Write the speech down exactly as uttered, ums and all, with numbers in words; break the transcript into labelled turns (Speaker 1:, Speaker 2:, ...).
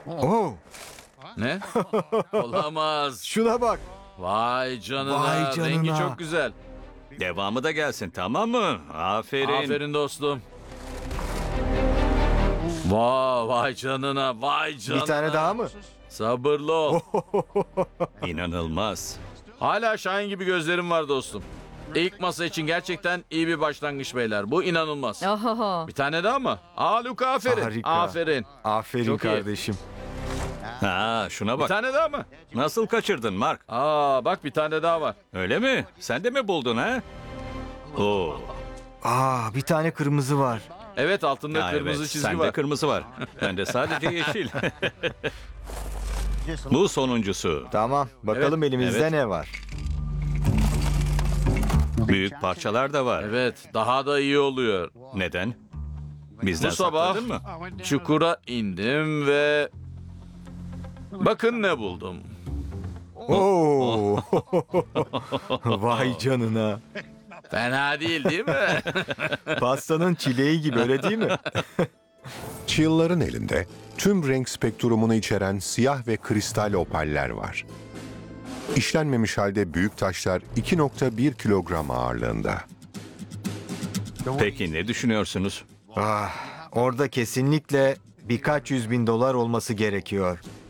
Speaker 1: Oo,
Speaker 2: Ne? Olamaz.
Speaker 1: şuna bak.
Speaker 2: Vay canına.
Speaker 1: Vay canına.
Speaker 2: Rengi çok güzel.
Speaker 3: Devamı da gelsin, tamam mı? Aferin.
Speaker 2: Aferin dostum. Vay vay canına. Vay canına.
Speaker 1: Bir tane daha mı?
Speaker 2: Sabırlı ol.
Speaker 3: İnanılmaz.
Speaker 2: Hala Şahin gibi gözlerim var dostum. İlk masa için gerçekten iyi bir başlangıç beyler. Bu inanılmaz.
Speaker 4: Oho.
Speaker 2: Bir tane daha mı? Aa Luka aferin.
Speaker 1: Harika.
Speaker 2: Aferin.
Speaker 1: Aferin
Speaker 2: Çok iyi.
Speaker 1: kardeşim.
Speaker 3: Ha, şuna
Speaker 2: Bir
Speaker 3: bak.
Speaker 2: tane daha mı?
Speaker 3: Nasıl kaçırdın Mark?
Speaker 2: Aa bak bir tane daha var.
Speaker 3: Öyle mi? Sen de mi buldun ha? Oo.
Speaker 1: Aa, bir tane kırmızı var.
Speaker 2: Evet altında
Speaker 3: Ha,
Speaker 2: kırmızı
Speaker 3: evet,
Speaker 2: çizgi
Speaker 3: sende
Speaker 2: var.
Speaker 3: kırmızı var. Bende sadece yeşil. Bu sonuncusu.
Speaker 1: Tamam, bakalım
Speaker 2: Evet,
Speaker 1: elimizde
Speaker 3: evet.
Speaker 1: ne var?
Speaker 3: Büyük parçalar da var.
Speaker 2: Evet daha da iyi oluyor.
Speaker 3: Neden? Bizden
Speaker 2: Bu sabah
Speaker 3: sakladın mı?
Speaker 2: çukura indim ve bakın ne buldum.
Speaker 1: Oo. Vay canına.
Speaker 2: Fena değil değil mi?
Speaker 1: Pastanın çileği gibi, öyle değil mi?
Speaker 5: Chill'ların elinde tüm renk spektrumunu içeren siyah ve kristal opaller var. İşlenmemiş halde büyük taşlar iki nokta bir kilogram ağırlığında.
Speaker 3: Peki ne düşünüyorsunuz?
Speaker 1: Ah, orada kesinlikle birkaç yüz bin dolar olması gerekiyor.